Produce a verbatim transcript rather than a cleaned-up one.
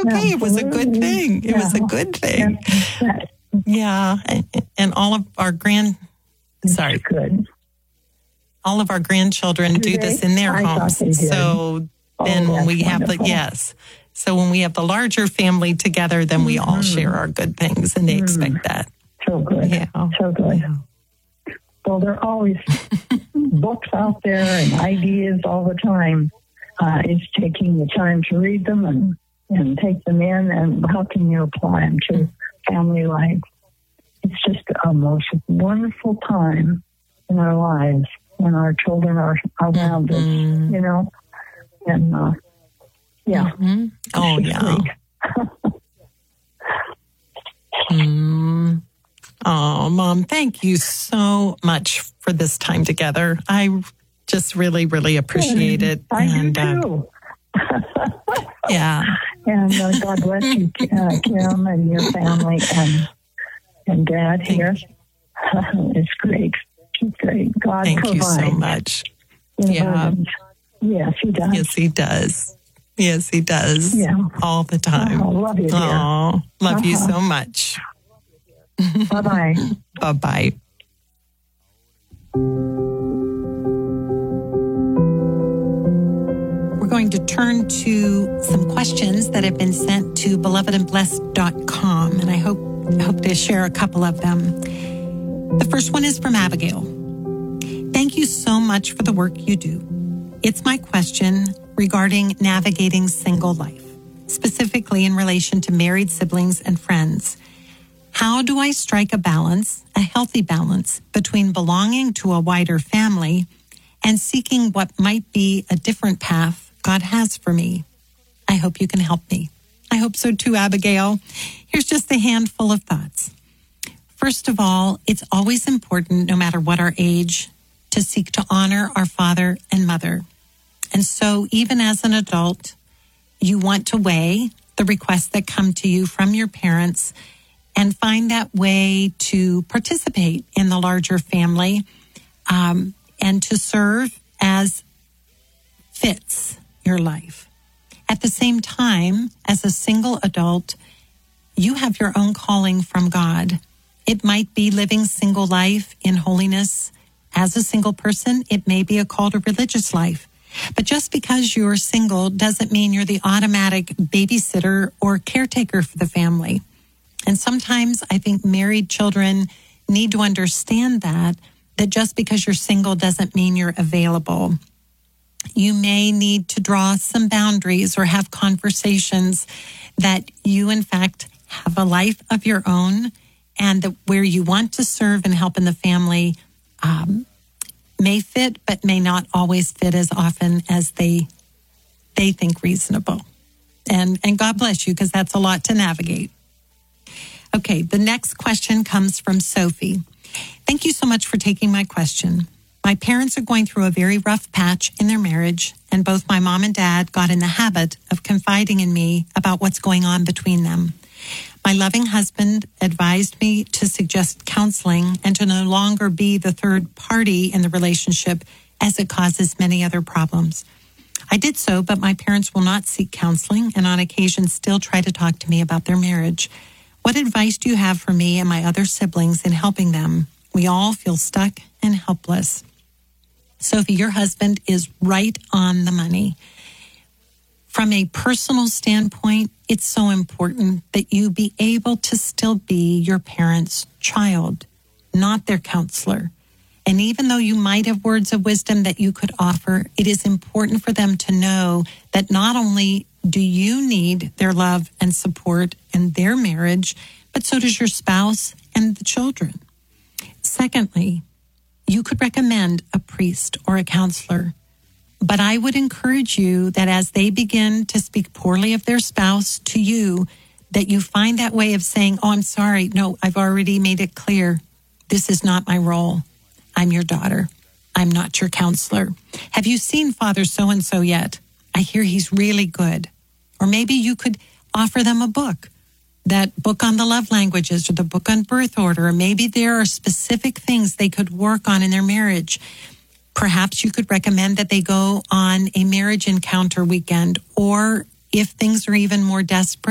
okay. It was a good thing. It yeah. was a good thing. Yeah. yeah. And, and all of our grand, That's sorry. good. All of our grandchildren do, do this in their I homes. So oh, then when we have wonderful. the, yes. So when we have the larger family together, then we mm-hmm. all share our good things and they mm. expect that. So good. Yeah. So good. Yeah. Well, there are always books out there and ideas all the time. Uh, it's taking the time to read them and, and take them in, and how can you apply them to family life? It's just a most wonderful time in our lives when our children are around mm-hmm. us, you know? And, uh, yeah. Mm-hmm. Oh, yeah. mm. Oh, Mom, thank you so much for this time together. I just really, really appreciate it. I and, do too. Uh, yeah. And uh, God bless you, uh, Kim, and your family, and and Dad here. It's great. It's great. God Thank provides. you so much. Yeah. Yes, He does. Yes, He does. Yes, He does. Yeah. All the time. Oh, love you, dear. Oh, love uh-huh. you so much. Bye-bye. Bye-bye. We're going to turn to some questions that have been sent to beloved and blessed dot com, and I hope, hope to share a couple of them. The first one is from Abigail. Thank you so much for the work you do. It's my question regarding navigating single life, specifically in relation to married siblings and friends. How do I strike a balance, a healthy balance, between belonging to a wider family and seeking what might be a different path God has for me? I hope you can help me. I hope so too, Abigail. Here's just a handful of thoughts. First of all, it's always important, no matter what our age, to seek to honor our father and mother. And so even as an adult, you want to weigh the requests that come to you from your parents and find that way to participate in the larger family um, and to serve as fits your life. At the same time, as a single adult, you have your own calling from God. It might be living single life in holiness. As a single person, it may be a call to religious life. But just because you're single doesn't mean you're the automatic babysitter or caretaker for the family. And sometimes I think married children need to understand that, that just because you're single doesn't mean you're available. You may need to draw some boundaries or have conversations that you, in fact, have a life of your own, and that where you want to serve and help in the family um, may fit, but may not always fit as often as they they think reasonable. And, and God bless you, because that's a lot to navigate. Okay, the next question comes from Sophie. Thank you so much for taking my question. My parents are going through a very rough patch in their marriage, and both my mom and dad got in the habit of confiding in me about what's going on between them. My loving husband advised me to suggest counseling and to no longer be the third party in the relationship, as it causes many other problems. I did so, but my parents will not seek counseling and on occasion still try to talk to me about their marriage. What advice do you have for me and my other siblings in helping them? We all feel stuck and helpless. Sophie, your husband is right on the money. From a personal standpoint, it's so important that you be able to still be your parents' child, not their counselor. And even though you might have words of wisdom that you could offer, it is important for them to know that not only do you need their love and support in their marriage, but so does your spouse and the children. Secondly, you could recommend a priest or a counselor, but I would encourage you that as they begin to speak poorly of their spouse to you, that you find that way of saying, oh, I'm sorry. No, I've already made it clear. This is not my role. I'm your daughter. I'm not your counselor. Have you seen Father so-and-so yet? I hear he's really good. Or maybe you could offer them a book, that book on the love languages or the book on birth order. Or maybe there are specific things they could work on in their marriage. Perhaps you could recommend that they go on a marriage encounter weekend, or if things are even more desperate,